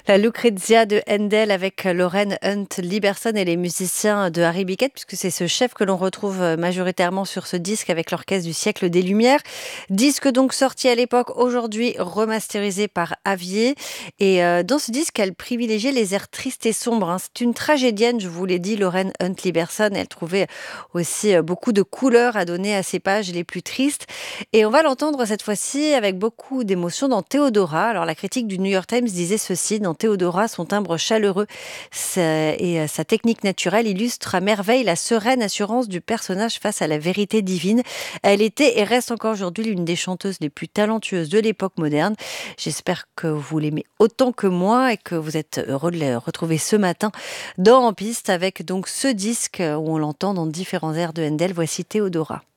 La Lucrezia de Handel avec Lauren Hunt Liberson et les musiciens de Harry Bickett, puisque c'est ce chef que l'on retrouve majoritairement sur ce disque avec l'Orchestre du siècle des Lumières. Disque donc sorti à l'époque, aujourd'hui remasterisé par Avier. Et dans ce disque, elle privilégiait les airs tristes et sombres, hein. C'est une tragédienne, je vous l'ai dit, Lauren Hunt Liberson. Elle trouvait aussi beaucoup de couleurs à donner à ses pages les plus tristes. Et on va l'entendre cette fois-ci avec beaucoup d'émotion dans Théodora. Alors la critique du New York Times disait ceci: dans Théodora, son timbre chaleureux et sa technique naturelle illustrent à merveille la sereine assurance du personnage face à la vérité divine. Elle était et reste encore aujourd'hui l'une des chanteuses les plus talentueuses de l'époque moderne. J'espère que vous l'aimez autant que moi et que vous êtes heureux de la retrouver ce matin dans En Piste avec donc ce disque où on l'entend dans différents airs de Handel. Voici Théodora.